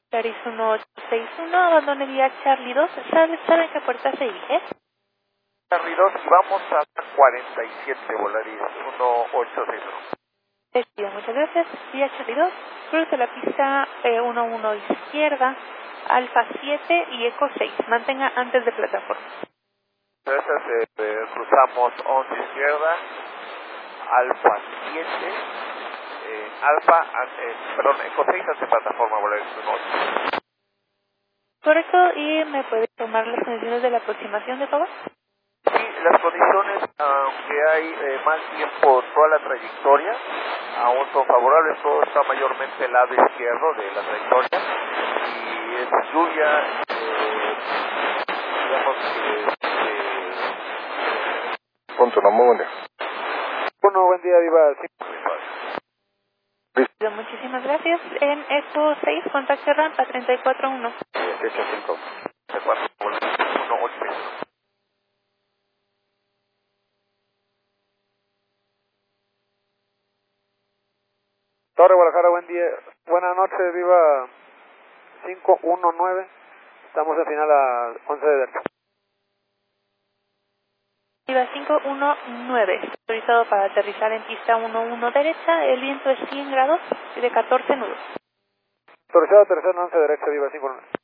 Paris 1861, abandone vía Charlie 2. ¿Sabe en qué puerta se dirige? Charlie 2 y vamos a 47, Volaris 1861. Recibido, muchas gracias. Vía Charlie 2, cruce la pista 11 izquierda, Alfa 7 y Eco 6. Mantenga antes de plataforma. Gracias, cruzamos 11 izquierda, Alfa 7, Eco 6 ante plataforma, Volaris 18. Correcto, ¿y me puede tomar las condiciones de la aproximación de todo? Sí, las condiciones, aunque hay mal tiempo toda la trayectoria, aún son favorables, todo está mayormente al lado izquierdo de la trayectoria y es lluvia, digamos Punto, no muy bueno. Bueno, buen día, Viva. Muchísimas gracias. En Eco 6, contacto rampa 341. 18.5. 1-8. Torre Guadalajara, buen día. Buenas noches, Viva 519. Estamos al final a 11 de Delta. Viva 519, autorizado para aterrizar en pista 11 derecha, el viento es 100 grados y de 14 nudos. Autorizado tercero 11 derecha, Viva 519.